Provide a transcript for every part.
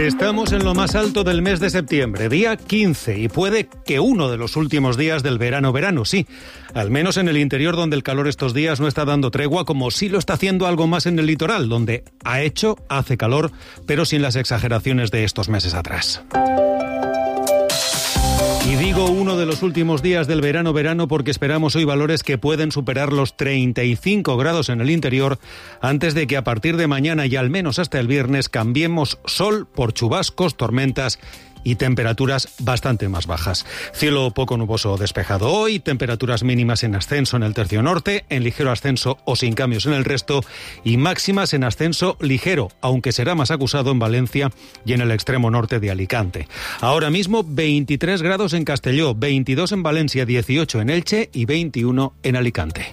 Estamos en lo más alto del mes de septiembre, día 15, y puede que uno de los últimos días del verano, sí. Al menos en el interior, donde el calor estos días no está dando tregua, como sí lo está haciendo algo más en el litoral, donde hace calor, pero sin las exageraciones de estos meses atrás. Y digo uno de los últimos días del verano porque esperamos hoy valores que pueden superar los 35 grados en el interior antes de que a partir de mañana y al menos hasta el viernes cambiemos sol por chubascos, tormentas y temperaturas bastante más bajas. Cielo poco nuboso o despejado hoy, temperaturas mínimas en ascenso en el tercio norte, en ligero ascenso o sin cambios en el resto, y máximas en ascenso ligero, aunque será más acusado en Valencia y en el extremo norte de Alicante. Ahora mismo 23 grados en Castelló, 22 en Valencia, 18 en Elche y 21 en Alicante.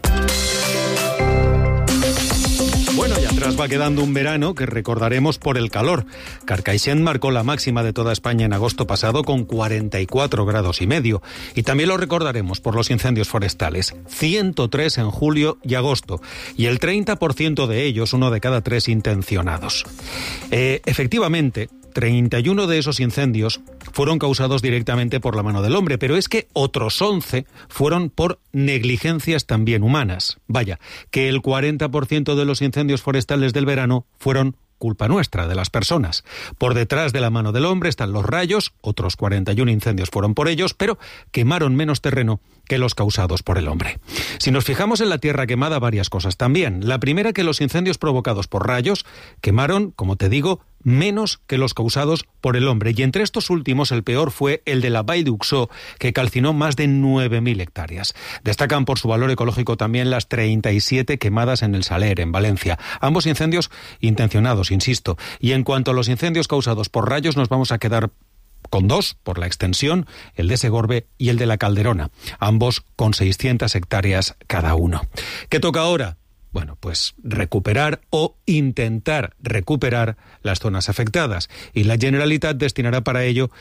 Bueno, y atrás va quedando un verano que recordaremos por el calor. Carcaixent marcó la máxima de toda España en agosto pasado con 44 grados y medio. Y también lo recordaremos por los incendios forestales. 103 en julio y agosto. Y el 30% de ellos, 1 de cada 3 intencionados. Efectivamente, 31 de esos incendios fueron causados directamente por la mano del hombre, pero es que otros 11 fueron por negligencias también humanas. Vaya, que el 40% de los incendios forestales del verano fueron culpa nuestra, de las personas. Por detrás de la mano del hombre están los rayos, otros 41 incendios fueron por ellos, pero quemaron menos terreno que los causados por el hombre. Si nos fijamos en la tierra quemada, varias cosas también. La primera, que los incendios provocados por rayos quemaron, como te digo, menos que los causados por el hombre. Y entre estos últimos, el peor fue el de la Vall d'Uixó, que calcinó más de 9.000 hectáreas. Destacan por su valor ecológico también las 37 quemadas en el Saler, en Valencia. Ambos incendios intencionados, insisto. Y en cuanto a los incendios causados por rayos, nos vamos a quedar con 2, por la extensión, el de Segorbe y el de la Calderona, ambos con 600 hectáreas cada uno. ¿Qué toca ahora? Bueno, pues recuperar o intentar recuperar las zonas afectadas. Y la Generalitat destinará para ello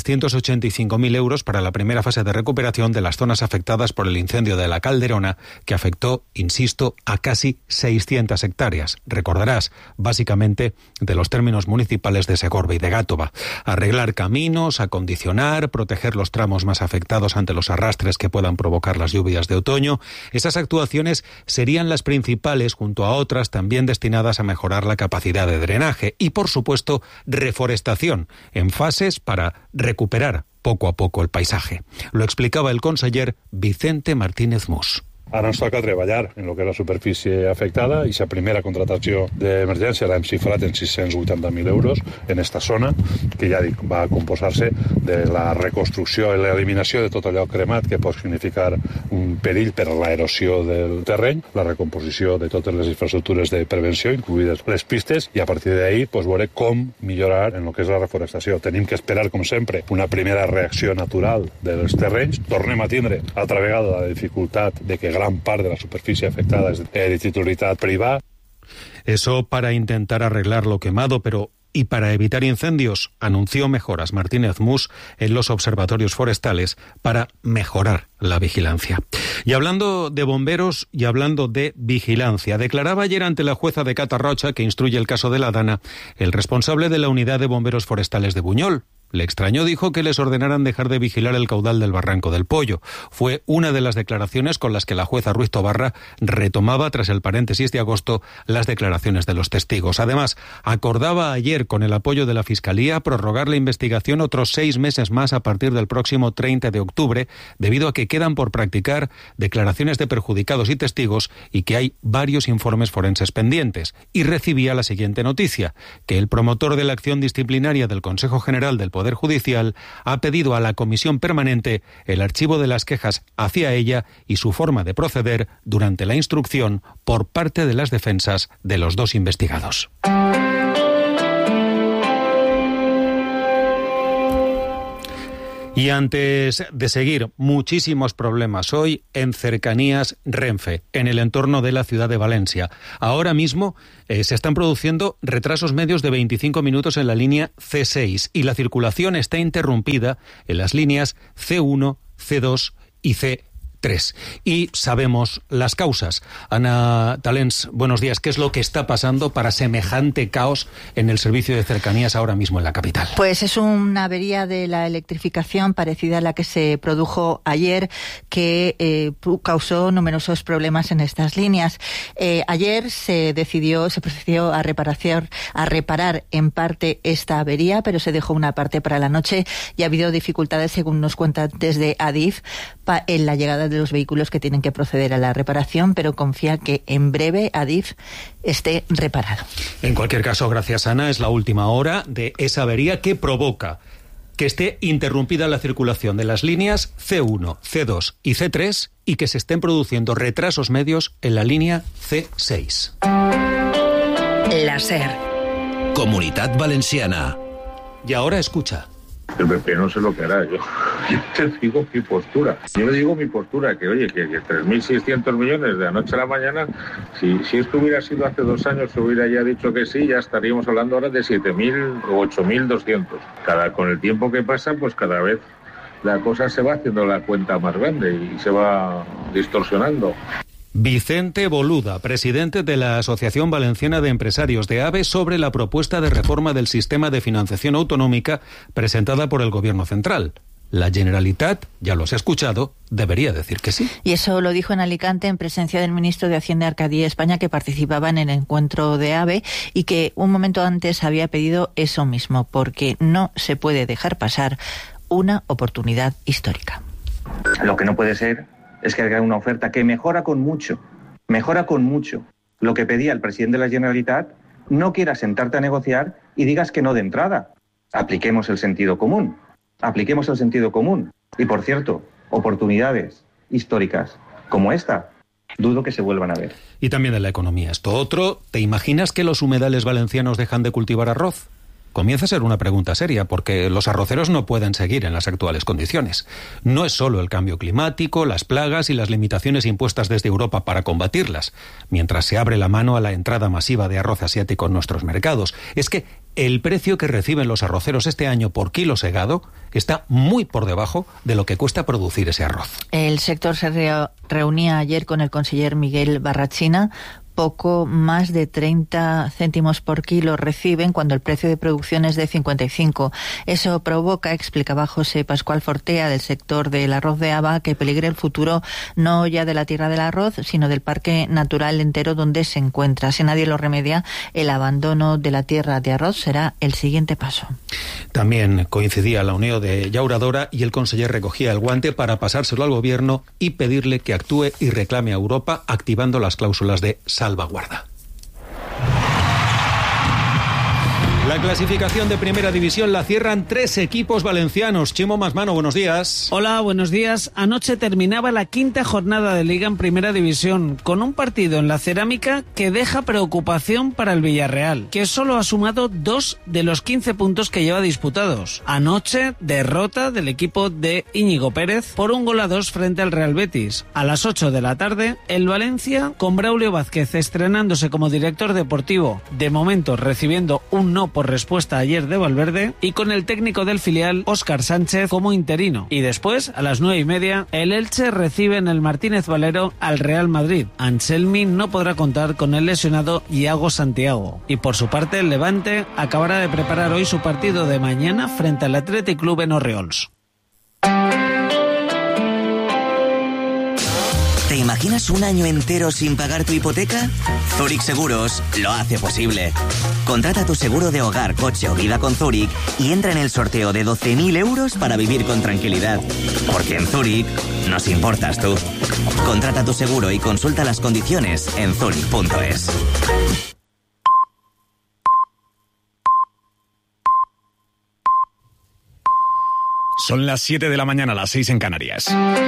685.000 euros para la primera fase de recuperación de las zonas afectadas por el incendio de la Calderona, que afectó, insisto, a casi 600 hectáreas. Recordarás, básicamente, de los términos municipales de Segorbe y de Gátova. Arreglar caminos, acondicionar, proteger los tramos más afectados ante los arrastres que puedan provocar las lluvias de otoño. Esas actuaciones serían las principales, junto a otras también destinadas a mejorar la capacidad de drenaje y, por supuesto, reforestación en fases para recuperar poco a poco el paisaje. Lo explicaba el conseller Vicente Martínez Mus. Ara ens toca treballar en el que és la superfície afectada i la primera contratació d'emergència l'hem xifrat en 680.000 euros en esta zona, que ja dic, va composar-se de la reconstrucció i l'eliminació de tot allò cremat que pot significar un perill per a l'erosió del terreny, la recomposició de totes les infraestructures de prevenció, incluïdes les pistes, i a partir d'ahí veure com millorar en el que és la reforestació. Tenim que esperar, com sempre, una primera reacció natural dels terrenys. Tornem a tindre altra vegada la dificultat de que gran part de la superficie afectada es de titularidad privada. Eso para intentar arreglar lo quemado, pero y para evitar incendios, anunció mejoras Martínez Mus en los observatorios forestales para mejorar la vigilancia. Y hablando de bomberos y hablando de vigilancia, declaraba ayer ante la jueza de Catarrocha, que instruye el caso de la Dana, el responsable de la unidad de bomberos forestales de Buñol. Le extrañó, dijo, que les ordenaran dejar de vigilar el caudal del Barranco del Pollo. Fue una de las declaraciones con las que la jueza Ruiz Tobarra retomaba, tras el paréntesis de agosto, las declaraciones de los testigos. Además, acordaba ayer, con el apoyo de la Fiscalía, prorrogar la investigación otros 6 meses más a partir del próximo 30 de octubre, debido a que quedan por practicar declaraciones de perjudicados y testigos y que hay varios informes forenses pendientes. Y recibía la siguiente noticia, que el promotor de la acción disciplinaria del Consejo General del Poder Judicial ha pedido a la Comisión Permanente el archivo de las quejas hacia ella y su forma de proceder durante la instrucción por parte de las defensas de los 2 investigados. Y antes de seguir, muchísimos problemas hoy en cercanías Renfe, en el entorno de la ciudad de Valencia. Ahora mismo se están produciendo retrasos medios de 25 minutos en la línea C6 y la circulación está interrumpida en las líneas C1, C2 y C3. 3. Y sabemos las causas. Ana Talens, buenos días. ¿Qué es lo que está pasando para semejante caos en el servicio de cercanías ahora mismo en la capital? Pues es una avería de la electrificación parecida a la que se produjo ayer, que causó numerosos problemas en estas líneas. Ayer se procedió a reparar en parte esta avería, pero se dejó una parte para la noche y ha habido dificultades, según nos cuentan desde Adif, en la llegada de los vehículos que tienen que proceder a la reparación, pero confía que en breve Adif esté reparado. En cualquier caso, gracias Ana, es la última hora de esa avería que provoca que esté interrumpida la circulación de las líneas C1, C2 y C3 y que se estén produciendo retrasos medios en la línea C6. La SER. Comunitat Valenciana. Y ahora escucha. El PP no sé lo que hará. Yo te digo mi postura. Yo le digo mi postura, que oye, que 3.600 millones de anoche a la mañana, si esto hubiera sido hace 2 años, se hubiera ya dicho que sí, ya estaríamos hablando ahora de 7.000 o 8.200. Con el tiempo que pasa, pues cada vez la cosa se va haciendo la cuenta más grande y se va distorsionando. Vicente Boluda, presidente de la Asociación Valenciana de Empresarios de AVE, sobre la propuesta de reforma del sistema de financiación autonómica presentada por el Gobierno central. La Generalitat, ya lo has escuchado, debería decir que sí. Y eso lo dijo en Alicante en presencia del ministro de Hacienda Arcadia España, que participaba en el encuentro de AVE y que un momento antes había pedido eso mismo, porque no se puede dejar pasar una oportunidad histórica. Lo que no puede ser es que haga una oferta que mejora con mucho lo que pedía el presidente de la Generalitat, no quieras sentarte a negociar y digas que no de entrada. Apliquemos el sentido común. Y por cierto, oportunidades históricas como esta, dudo que se vuelvan a ver. Y también de la economía. Esto otro, ¿te imaginas que los humedales valencianos dejan de cultivar arroz? Comienza a ser una pregunta seria, porque los arroceros no pueden seguir en las actuales condiciones. No es solo el cambio climático, las plagas y las limitaciones impuestas desde Europa para combatirlas, mientras se abre la mano a la entrada masiva de arroz asiático en nuestros mercados. Es que el precio que reciben los arroceros este año por kilo segado está muy por debajo de lo que cuesta producir ese arroz. El sector se reunía ayer con el conseller Miguel Barrachina. Poco más de 30 céntimos por kilo reciben cuando el precio de producción es de 55. Eso provoca, explicaba José Pascual Fortea del sector del arroz de haba, que peligre el futuro no ya de la tierra del arroz, sino del parque natural entero donde se encuentra. Si nadie lo remedia, el abandono de la tierra de arroz será el siguiente paso. También coincidía la unión de Llauradora y el conseller recogía el guante para pasárselo al gobierno y pedirle que actúe y reclame a Europa activando las cláusulas de salvaguarda. La clasificación de Primera División la cierran 3 equipos valencianos. Chimo Masmano, buenos días. Hola, buenos días. Anoche terminaba la 5ª jornada de Liga en Primera División, con un partido en la Cerámica que deja preocupación para el Villarreal, que solo ha sumado 2 de los 15 puntos que lleva disputados. Anoche, derrota del equipo de Íñigo Pérez por 1-2 frente al Real Betis. A las 8 de la tarde, el Valencia, con Braulio Vázquez estrenándose como director deportivo, de momento recibiendo un no por respuesta ayer de Valverde, y con el técnico del filial, Óscar Sánchez, como interino. Y después, a las 9:30, el Elche recibe en el Martínez Valero al Real Madrid. Anselmi no podrá contar con el lesionado Iago Santiago. Y por su parte, el Levante acabará de preparar hoy su partido de mañana frente al Athletic Club en Orriols. ¿Te imaginas un año entero sin pagar tu hipoteca? Zurich Seguros lo hace posible. Contrata tu seguro de hogar, coche o vida con Zurich y entra en el sorteo de 12.000 euros para vivir con tranquilidad. Porque en Zurich nos importas tú. Contrata tu seguro y consulta las condiciones en zurich.es. Son las 7 de la mañana, las 6 en Canarias.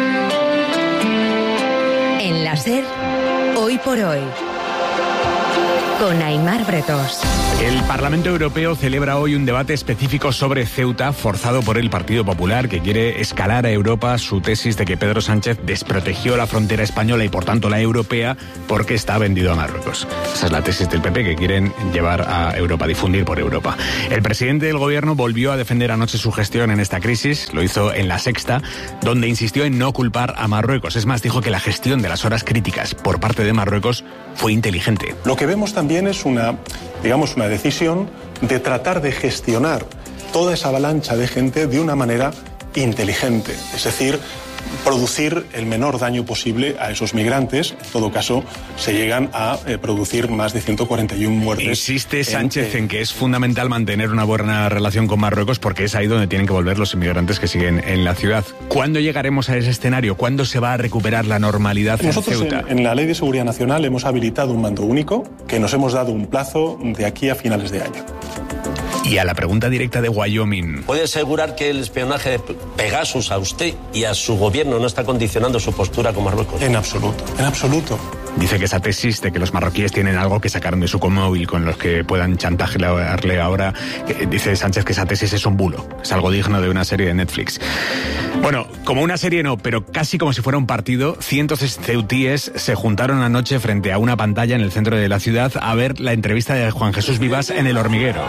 En la SER, Hoy por Hoy, con Aimar Bretos. El Parlamento Europeo celebra hoy un debate específico sobre Ceuta, forzado por el Partido Popular, que quiere escalar a Europa su tesis de que Pedro Sánchez desprotegió la frontera española y por tanto la europea porque está vendido a Marruecos. Esa es la tesis del PP que quieren llevar a Europa, difundir por Europa. El presidente del gobierno volvió a defender anoche su gestión en esta crisis, lo hizo en La Sexta, donde insistió en no culpar a Marruecos. Es más, dijo que la gestión de las horas críticas por parte de Marruecos fue inteligente. Lo que vemos también es una decisión de tratar de gestionar toda esa avalancha de gente de una manera inteligente, es decir, producir el menor daño posible a esos migrantes. En todo caso, se llegan a producir más de 141 muertes. Insiste Sánchez en que es fundamental mantener una buena relación con Marruecos porque es ahí donde tienen que volver los inmigrantes que siguen en la ciudad. ¿Cuándo llegaremos a ese escenario? ¿Cuándo se va a recuperar la normalidad en Ceuta? Nosotros en la Ley de Seguridad Nacional hemos habilitado un mando único que nos hemos dado un plazo de aquí a finales de año. Y a la pregunta directa de Wyoming. ¿Puede asegurar que el espionaje de Pegasus a usted y a su gobierno no está condicionando su postura con Marruecos? En absoluto, en absoluto. Dice que esa tesis de que los marroquíes tienen algo que sacaron de su móvil con los que puedan chantajearle ahora, dice Sánchez que esa tesis es un bulo, es algo digno de una serie de Netflix. Bueno, como una serie no, pero casi como si fuera un partido, cientos de ceutíes se juntaron anoche frente a una pantalla en el centro de la ciudad a ver la entrevista de Juan Jesús Vivas en El Hormiguero.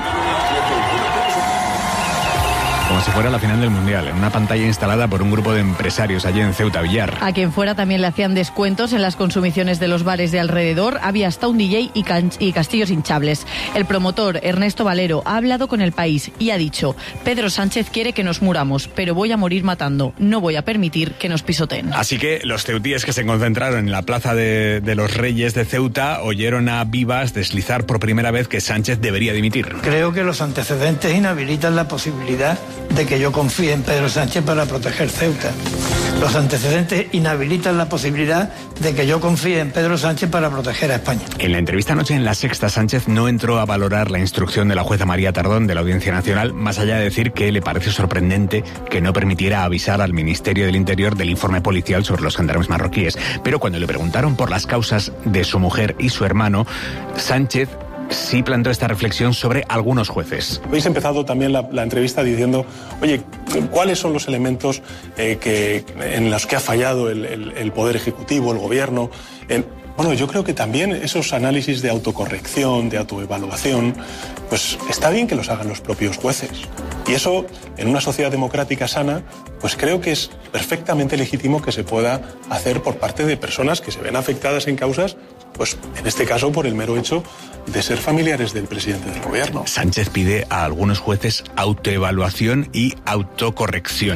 Como si fuera la final del Mundial, en una pantalla instalada por un grupo de empresarios allí en Ceuta, Villar. A quien fuera también le hacían descuentos en las consumiciones de los bares de alrededor. Había hasta un DJ y castillos hinchables. El promotor, Ernesto Valero, ha hablado con El País y ha dicho: Pedro Sánchez quiere que nos muramos, pero voy a morir matando. No voy a permitir que nos pisoteen. Así que los ceutíes que se concentraron en la Plaza de los Reyes de Ceuta oyeron a Vivas deslizar por primera vez que Sánchez debería dimitir. Creo que los antecedentes inhabilitan la posibilidad de que yo confíe en Pedro Sánchez para proteger Ceuta. Los antecedentes inhabilitan la posibilidad de que yo confíe en Pedro Sánchez para proteger a España. En la entrevista anoche en La Sexta, Sánchez no entró a valorar la instrucción de la jueza María Tardón de la Audiencia Nacional, más allá de decir que le parece sorprendente que no permitiera avisar al Ministerio del Interior del informe policial sobre los gendarmes marroquíes. Pero cuando le preguntaron por las causas de su mujer y su hermano, Sánchez sí planteó esta reflexión sobre algunos jueces. Habéis empezado también la entrevista diciendo, oye, ¿cuáles son los elementos en los que ha fallado el Poder Ejecutivo, el Gobierno? Bueno, yo creo que también esos análisis de autocorrección, de autoevaluación, pues está bien que los hagan los propios jueces. Y eso, en una sociedad democrática sana, pues creo que es perfectamente legítimo que se pueda hacer por parte de personas que se ven afectadas en causas, pues en este caso por el mero hecho de ser familiares del presidente del gobierno. Sánchez pide a algunos jueces autoevaluación y autocorrección.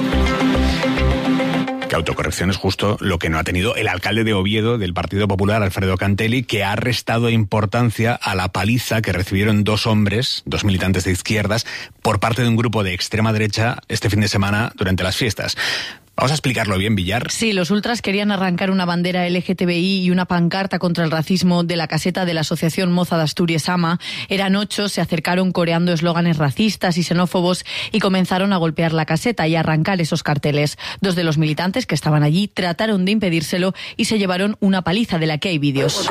Que autocorrección es justo lo que no ha tenido el alcalde de Oviedo del Partido Popular, Alfredo Cantelli, que ha restado importancia a la paliza que recibieron dos militantes de izquierdas, por parte de un grupo de extrema derecha este fin de semana durante las fiestas. Vamos a explicarlo bien, Villar. Sí, los ultras querían arrancar una bandera LGTBI y una pancarta contra el racismo de la caseta de la Asociación Moza de Asturias AMA. Eran 8, se acercaron coreando eslóganes racistas y xenófobos y comenzaron a golpear la caseta y a arrancar esos carteles. 2 de los militantes que estaban allí trataron de impedírselo y se llevaron una paliza de la que hay vídeos.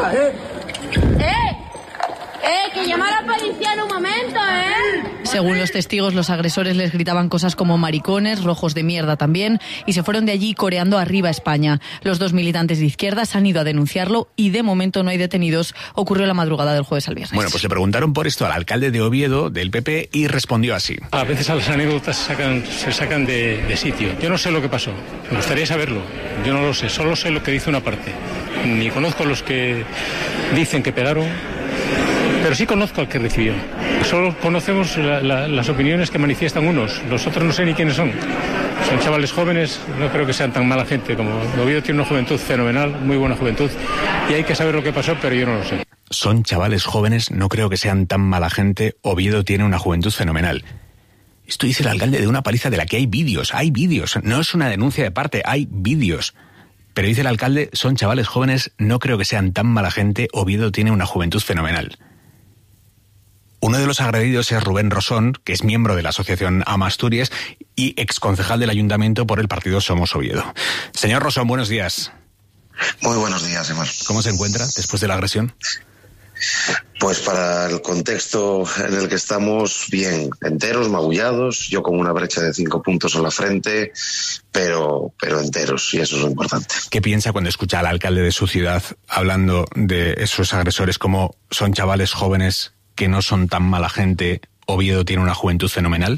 Que llama a la policía en un momento, Según los testigos, los agresores les gritaban cosas como maricones, rojos de mierda también, y se fueron de allí coreando arriba España. Los 2 militantes de izquierdas han ido a denunciarlo y de momento no hay detenidos. Ocurrió la madrugada del jueves al viernes. Bueno, pues le preguntaron por esto al alcalde de Oviedo, del PP, y respondió así. A veces a las anécdotas se sacan de sitio. Yo no sé lo que pasó, me gustaría saberlo. Yo no lo sé, solo sé lo que dice una parte. Ni conozco a los que dicen que pegaron, pero sí conozco al que recibió. Solo conocemos las opiniones que manifiestan unos. Los otros no sé ni quiénes son. Son chavales jóvenes, no creo que sean tan mala gente. Como Oviedo tiene una juventud fenomenal, muy buena juventud, y hay que saber lo que pasó, pero yo no lo sé. Son chavales jóvenes, no creo que sean tan mala gente. Oviedo tiene una juventud fenomenal. Esto dice el alcalde de una paliza de la que hay vídeos. No es una denuncia de parte, hay vídeos. Pero dice el alcalde, son chavales jóvenes, no creo que sean tan mala gente. Oviedo tiene una juventud fenomenal. Uno de los agredidos es Rubén Rosón, que es miembro de la Asociación AMA Asturias y exconcejal del Ayuntamiento por el partido Somos Oviedo. Señor Rosón, buenos días. Muy buenos días, Emar. ¿Cómo se encuentra después de la agresión? Pues para el contexto en el que estamos, bien, enteros, magullados, yo con una brecha de 5 puntos en la frente, pero enteros, y eso es lo importante. ¿Qué piensa cuando escucha al alcalde de su ciudad hablando de esos agresores como son chavales jóvenes que no son tan mala gente? ¿Oviedo tiene una juventud fenomenal?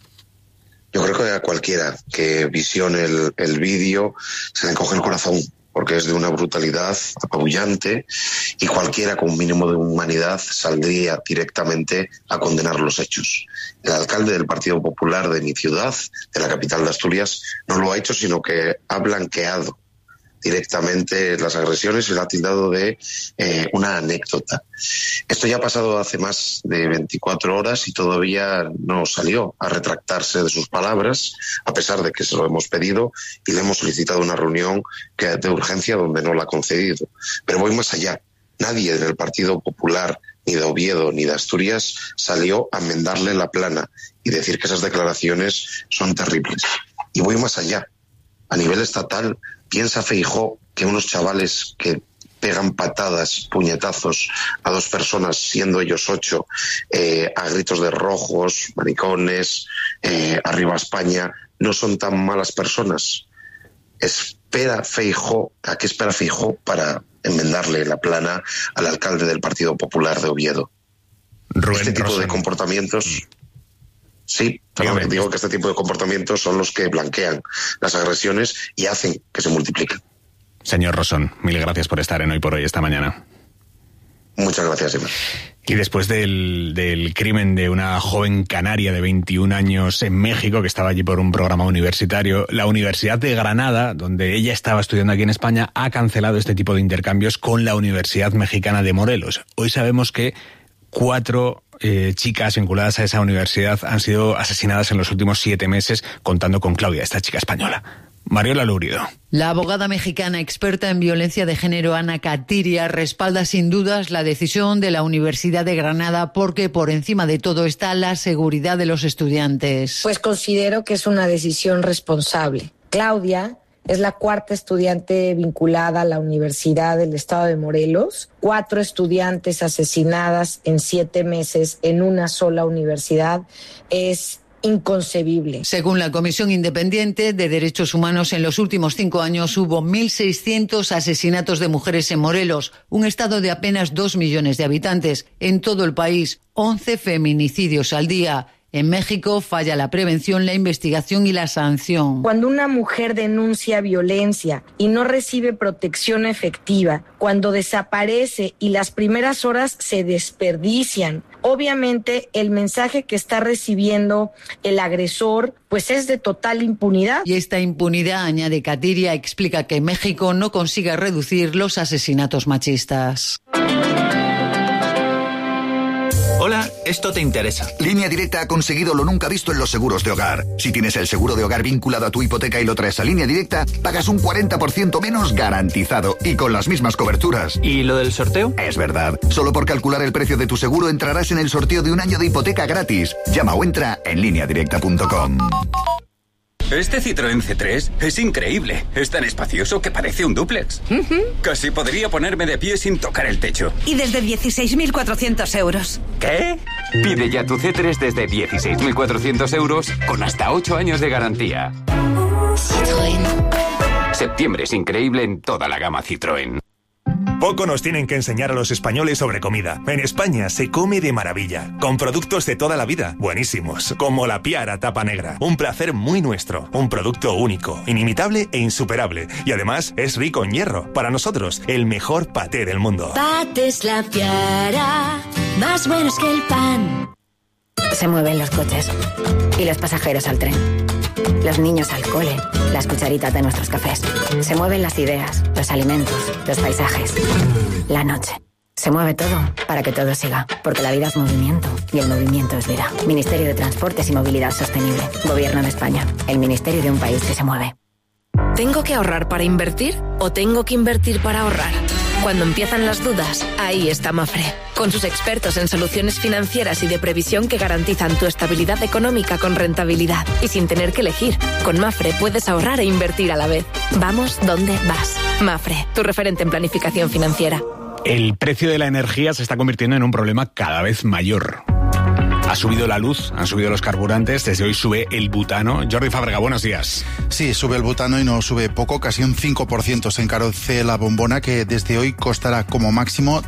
Yo creo que a cualquiera que visione el vídeo se le encoge el corazón, porque es de una brutalidad apabullante y cualquiera con un mínimo de humanidad saldría directamente a condenar los hechos. El alcalde del Partido Popular de mi ciudad, de la capital de Asturias, no lo ha hecho, sino que ha blanqueado directamente las agresiones y lo ha tildado de una anécdota. Esto ya ha pasado hace más de 24 horas y todavía no salió a retractarse de sus palabras, a pesar de que se lo hemos pedido y le hemos solicitado una reunión de urgencia donde no la ha concedido. Pero voy más allá. Nadie del Partido Popular, ni de Oviedo, ni de Asturias, salió a enmendarle la plana y decir que esas declaraciones son terribles. Y voy más allá. A nivel estatal, ¿piensa Feijóo que unos chavales que pegan patadas, puñetazos a 2 personas, siendo ellos 8, a gritos de rojos, maricones, arriba España, no son tan malas personas? ¿A qué espera Feijóo para enmendarle la plana al alcalde del Partido Popular de Oviedo? Este tipo de comportamientos... Sí, digo que este tipo de comportamientos son los que blanquean las agresiones y hacen que se multipliquen. Señor Rosón, mil gracias por estar en Hoy por Hoy esta mañana. Muchas gracias, Iván. Y después del crimen de una joven canaria de 21 años en México, que estaba allí por un programa universitario, la Universidad de Granada, donde ella estaba estudiando aquí en España, ha cancelado este tipo de intercambios con la Universidad Mexicana de Morelos. Hoy sabemos que 4 chicas vinculadas a esa universidad han sido asesinadas en los últimos 7 meses, contando con Claudia, esta chica española. Mariola Lurido. La abogada mexicana experta en violencia de género, Ana Catiria, respalda sin dudas la decisión de la Universidad de Granada porque por encima de todo está la seguridad de los estudiantes. Pues considero que es una decisión responsable. Claudia es la 4ª estudiante vinculada a la Universidad del Estado de Morelos. 4 estudiantes asesinadas en 7 meses en una sola universidad es inconcebible. Según la Comisión Independiente de Derechos Humanos, en los últimos 5 años hubo 1.600 asesinatos de mujeres en Morelos, un estado de apenas 2 millones de habitantes. En todo el país, 11 feminicidios al día. En México falla la prevención, la investigación y la sanción. Cuando una mujer denuncia violencia y no recibe protección efectiva, cuando desaparece y las primeras horas se desperdician, obviamente el mensaje que está recibiendo el agresor pues es de total impunidad. Y esta impunidad, añade Catiria, explica que México no consigue reducir los asesinatos machistas. Hola, esto te interesa. Línea Directa ha conseguido lo nunca visto en los seguros de hogar. Si tienes el seguro de hogar vinculado a tu hipoteca y lo traes a Línea Directa, pagas un 40% menos garantizado y con las mismas coberturas. ¿Y lo del sorteo? Es verdad. Solo por calcular el precio de tu seguro entrarás en el sorteo de un año de hipoteca gratis. Llama o entra en lineadirecta.com. Este Citroën C3 es increíble. Es tan espacioso que parece un dúplex. Casi podría ponerme de pie sin tocar el techo. Y desde 16.400 euros. ¿Qué? Pide ya tu C3 desde 16.400 euros con hasta 8 años de garantía. Citroën. Septiembre es increíble en toda la gama Citroën. Poco nos tienen que enseñar a los españoles sobre comida. En España se come de maravilla, con productos de toda la vida, buenísimos, como la Piara Tapa Negra. Un placer muy nuestro, un producto único, inimitable e insuperable. Y además es rico en hierro. Para nosotros, el mejor paté del mundo. Patés La Piara, más buenos que el pan. Se mueven los coches y los pasajeros al tren. Los niños al cole, las cucharitas de nuestros cafés. Se mueven las ideas, los alimentos, los paisajes. La noche. Se mueve todo para que todo siga. Porque la vida es movimiento y el movimiento es vida. Ministerio de Transportes y Movilidad Sostenible. Gobierno de España. El ministerio de un país que se mueve. ¿Tengo que ahorrar para invertir o tengo que invertir para ahorrar? Cuando empiezan las dudas, ahí está Mafre, con sus expertos en soluciones financieras y de previsión que garantizan tu estabilidad económica con rentabilidad y sin tener que elegir. Con Mafre puedes ahorrar e invertir a la vez. Vamos donde vas. Mafre, tu referente en planificación financiera. El precio de la energía se está convirtiendo en un problema cada vez mayor. Ha subido la luz, han subido los carburantes, desde hoy sube el butano. Jordi Fábrega, buenos días. Sí, sube el butano y no sube poco, casi un 5% se encarece la bombona, que desde hoy costará como máximo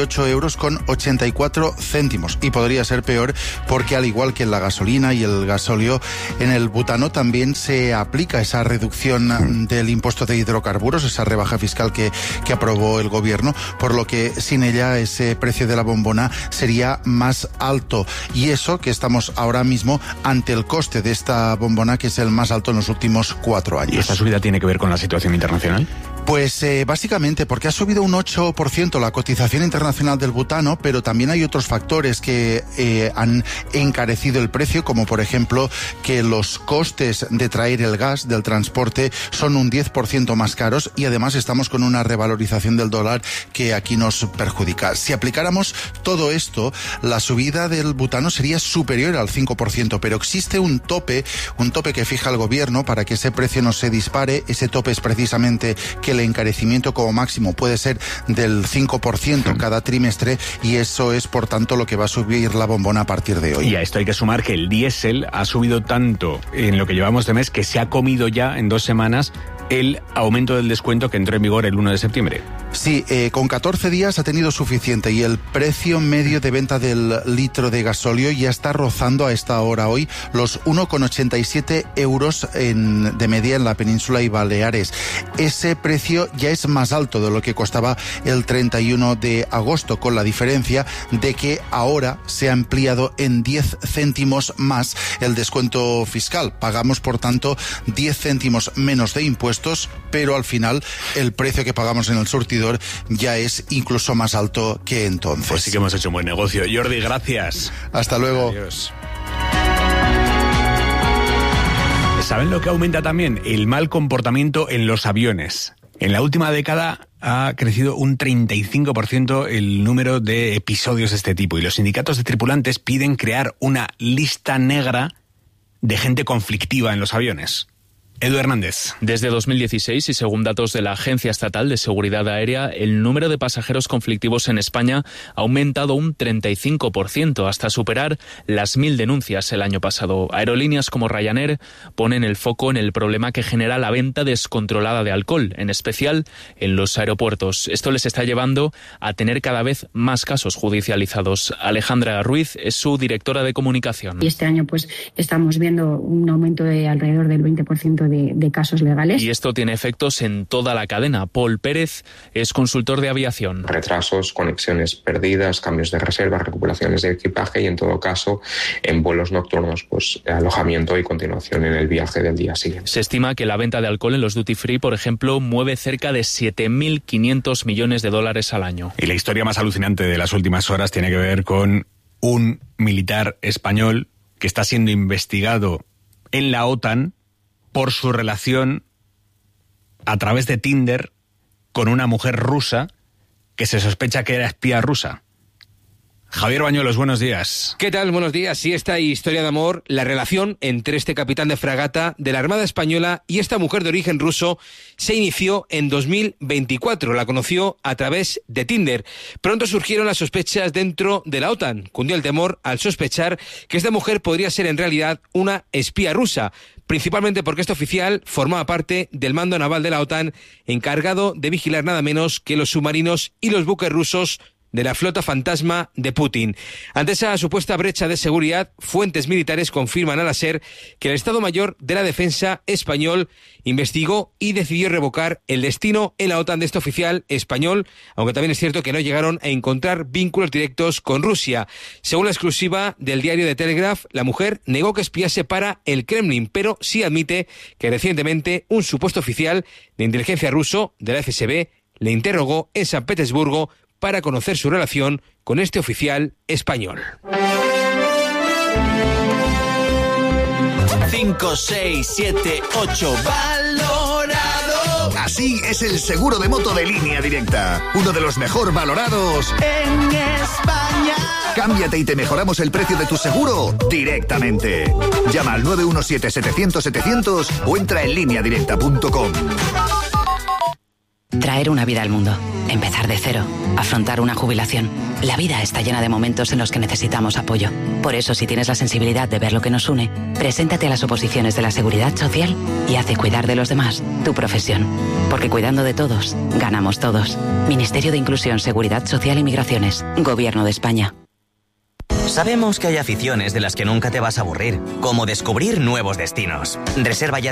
18,84 €. Y podría ser peor porque, al igual que en la gasolina y el gasóleo, en el butano también se aplica esa reducción del impuesto de hidrocarburos, esa rebaja fiscal que aprobó el gobierno, por lo que sin ella ese precio de la bombona sería más alto. Y eso que estamos ahora mismo ante el coste de esta bombona, que es el más alto en los últimos 4 años. ¿Y esta subida tiene que ver con la situación internacional? Pues básicamente porque ha subido un 8% la cotización internacional del butano, pero también hay otros factores que han encarecido el precio, como por ejemplo que los costes de traer el gas del transporte son un 10% más caros, y además estamos con una revalorización del dólar que aquí nos perjudica. Si aplicáramos todo esto, la subida del butano sería superior al 5%, pero existe un tope que fija el gobierno para que ese precio no se dispare. Ese tope es precisamente que el encarecimiento como máximo puede ser del 5% cada trimestre, y eso es por tanto lo que va a subir la bombona a partir de hoy. Y a esto hay que sumar que el diésel ha subido tanto en lo que llevamos de mes que se ha comido ya en 2 semanas el aumento del descuento que entró en vigor el 1 de septiembre. Sí, con 14 días ha tenido suficiente, y el precio medio de venta del litro de gasóleo ya está rozando a esta hora hoy los 1,87 € de media en la península y Baleares. Ese precio ya es más alto de lo que costaba el 31 de agosto, con la diferencia de que ahora se ha ampliado en 10 céntimos más el descuento fiscal. Pagamos, por tanto, 10 céntimos menos de impuestos, pero al final el precio que pagamos en el surtidor ya es incluso más alto que entonces. Pues sí que hemos hecho un buen negocio. Jordi, gracias. Hasta luego. Adiós. ¿Saben lo que aumenta también? El mal comportamiento en los aviones. En la última década ha crecido un 35% el número de episodios de este tipo, y los sindicatos de tripulantes piden crear una lista negra de gente conflictiva en los aviones. Edu Hernández. Desde 2016, y según datos de la Agencia Estatal de Seguridad Aérea, el número de pasajeros conflictivos en España ha aumentado un 35%, hasta superar las 1.000 denuncias el año pasado. Aerolíneas como Ryanair ponen el foco en el problema que genera la venta descontrolada de alcohol, en especial en los aeropuertos. Esto les está llevando a tener cada vez más casos judicializados. Alejandra Ruiz es su directora de comunicación. Y este año pues estamos viendo un aumento de alrededor del 20% de casos legales. Y esto tiene efectos en toda la cadena. Paul Pérez es consultor de aviación. Retrasos, conexiones perdidas, cambios de reserva, recuperaciones de equipaje y, en todo caso, en vuelos nocturnos, pues alojamiento y continuación en el viaje del día siguiente. Se estima que la venta de alcohol en los duty free, por ejemplo, mueve cerca de 7.500 millones de dólares al año. Y la historia más alucinante de las últimas horas tiene que ver con un militar español que está siendo investigado en la OTAN por su relación a través de Tinder con una mujer rusa que se sospecha que era espía rusa. Javier Bañuelos, buenos días. ¿Qué tal? Buenos días. Sí, esta historia de amor, la relación entre este capitán de fragata de la Armada Española y esta mujer de origen ruso se inició en 2024. La conoció a través de Tinder. Pronto surgieron las sospechas dentro de la OTAN. Cundió el temor al sospechar que esta mujer podría ser en realidad una espía rusa, principalmente porque este oficial formaba parte del mando naval de la OTAN, encargado de vigilar nada menos que los submarinos y los buques rusos de la flota fantasma de Putin. Ante esa supuesta brecha de seguridad, fuentes militares confirman a la SER que el Estado Mayor de la Defensa español investigó y decidió revocar el destino en la OTAN de este oficial español, aunque también es cierto que no llegaron a encontrar vínculos directos con Rusia. Según la exclusiva del diario The Telegraph, la mujer negó que espiase para el Kremlin, pero sí admite que recientemente un supuesto oficial de inteligencia ruso de la FSB le interrogó en San Petersburgo para conocer su relación con este oficial español. 5, 6, 7, 8, valorado. Así es el seguro de moto de Línea Directa, uno de los mejor valorados en España. Cámbiate y te mejoramos el precio de tu seguro directamente. Llama al 917-700-700 o entra en lineadirecta.com. Traer una vida al mundo, empezar de cero, afrontar una jubilación. La vida está llena de momentos en los que necesitamos apoyo. Por eso, si tienes la sensibilidad de ver lo que nos une, preséntate a las oposiciones de la Seguridad Social y haz de cuidar de los demás tu profesión. Porque cuidando de todos, ganamos todos. Ministerio de Inclusión, Seguridad Social y Migraciones. Gobierno de España. Sabemos que hay aficiones de las que nunca te vas a aburrir, como descubrir nuevos destinos. Reserva ya